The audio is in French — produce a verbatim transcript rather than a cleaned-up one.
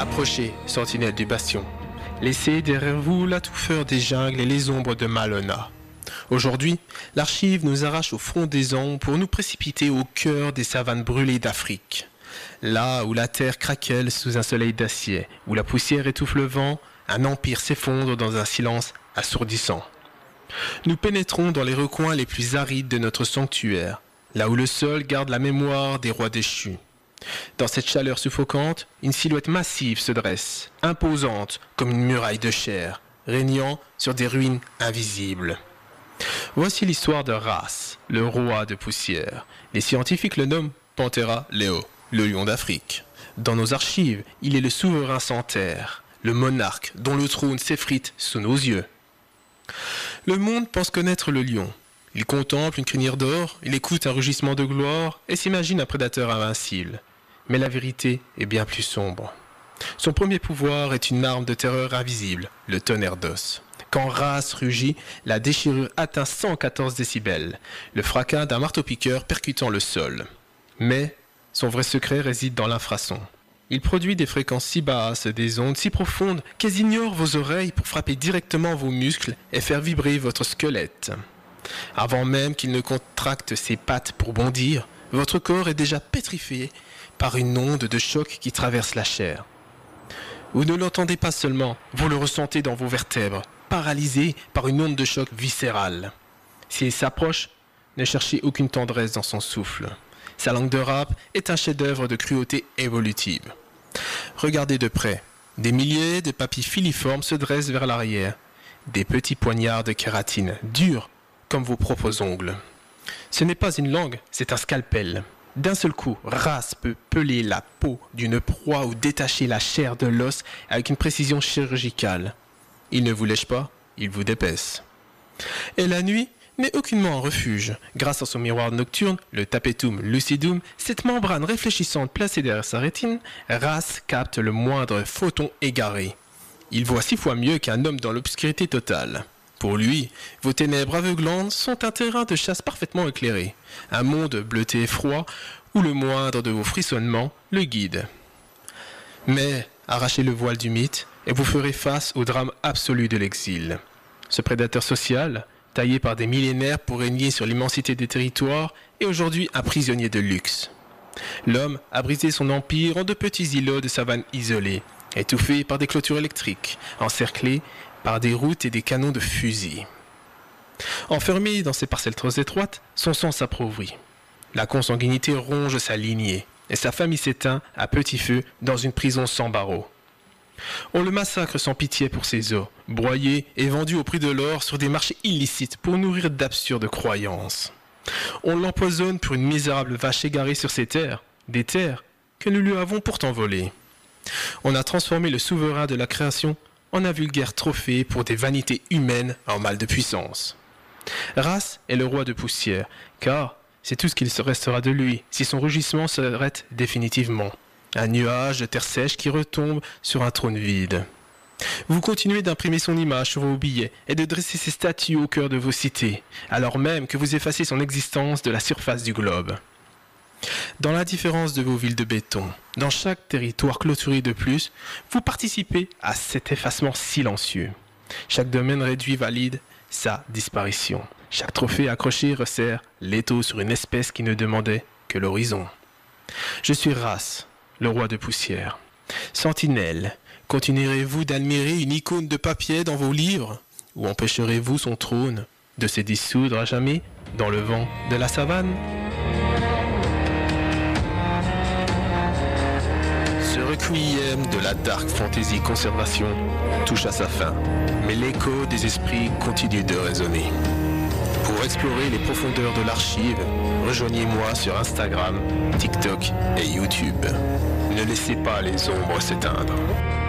Approchez, sentinelle du bastion. Laissez derrière vous la touffeur des jungles et les ombres de Malona. Aujourd'hui, l'archive nous arrache au front des ombres pour nous précipiter au cœur des savanes brûlées d'Afrique. Là où la terre craquelle sous un soleil d'acier, où la poussière étouffe le vent, un empire s'effondre dans un silence assourdissant. Nous pénétrons dans les recoins les plus arides de notre sanctuaire, là où le sol garde la mémoire des rois déchus. Dans cette chaleur suffocante, une silhouette massive se dresse, imposante comme une muraille de chair, régnant sur des ruines invisibles. Voici l'histoire de Ras, le roi de poussière. Les scientifiques le nomment Panthera leo, le lion d'Afrique. Dans nos archives, il est le souverain sans terre, le monarque dont le trône s'effrite sous nos yeux. Le monde pense connaître le lion. Il contemple une crinière d'or, il écoute un rugissement de gloire et s'imagine un prédateur invincible. Mais la vérité est bien plus sombre. Son premier pouvoir est une arme de terreur invisible, le tonnerre d'os. Quand Ras rugit, la déchirure atteint cent quatorze décibels, le fracas d'un marteau-piqueur percutant le sol. Mais son vrai secret réside dans l'infrason. Il produit des fréquences si basses, des ondes si profondes qu'elles ignorent vos oreilles pour frapper directement vos muscles et faire vibrer votre squelette. Avant même qu'il ne contracte ses pattes pour bondir, votre corps est déjà pétrifié par une onde de choc qui traverse la chair. Vous ne l'entendez pas seulement, vous le ressentez dans vos vertèbres, paralysé par une onde de choc viscérale. S'il s'approche, ne cherchez aucune tendresse dans son souffle. Sa langue de rap est un chef-d'œuvre de cruauté évolutive. Regardez de près. Des milliers de papilles filiformes se dressent vers l'arrière. Des petits poignards de kératine, durs comme vos propres ongles. Ce n'est pas une langue, c'est un scalpel. D'un seul coup, Ras peut peler la peau d'une proie ou détacher la chair de l'os avec une précision chirurgicale. Il ne vous lèche pas, il vous dépaisse. Et la nuit n'est aucunement un refuge. Grâce à son miroir nocturne, le tapetum lucidum, cette membrane réfléchissante placée derrière sa rétine, Ras capte le moindre photon égaré. Il voit six fois mieux qu'un homme dans l'obscurité totale. Pour lui, vos ténèbres aveuglantes sont un terrain de chasse parfaitement éclairé, un monde bleuté et froid où le moindre de vos frissonnements le guide. Mais arrachez le voile du mythe et vous ferez face au drame absolu de l'exil. Ce prédateur social, taillé par des millénaires pour régner sur l'immensité des territoires, est aujourd'hui un prisonnier de luxe. L'homme a brisé son empire en de petits îlots de savane isolés, étouffés par des clôtures électriques, encerclés par des routes et des canons de fusil. Enfermé dans ces parcelles trop étroites, son sang s'appauvrit. La consanguinité ronge sa lignée, et sa famille s'éteint à petit feu dans une prison sans barreaux. On le massacre sans pitié pour ses os, broyé et vendu au prix de l'or sur des marchés illicites pour nourrir d'absurdes croyances. On l'empoisonne pour une misérable vache égarée sur ses terres, des terres que nous lui avons pourtant volées. On a transformé le souverain de la création en un vulgaire trophée pour des vanités humaines en mal de puissance. Ras est le roi de poussière, car c'est tout ce qu'il se restera de lui si son rugissement s'arrête définitivement. Un nuage de terre sèche qui retombe sur un trône vide. Vous continuez d'imprimer son image sur vos billets et de dresser ses statues au cœur de vos cités, alors même que vous effacez son existence de la surface du globe. Dans l'indifférence de vos villes de béton, dans chaque territoire clôturé de plus, vous participez à cet effacement silencieux. Chaque domaine réduit valide sa disparition. Chaque trophée accroché resserre l'étau sur une espèce qui ne demandait que l'horizon. Je suis Ras, le roi de poussière. Sentinelle, continuerez-vous d'admirer une icône de papier dans vos livres, ou empêcherez-vous son trône de se dissoudre à jamais dans le vent de la savane ? Ce requiem de la dark fantasy conservation touche à sa fin, mais l'écho des esprits continue de résonner. Pour explorer les profondeurs de l'archive, rejoignez-moi sur Instagram, TikTok et YouTube. Ne laissez pas les ombres s'éteindre.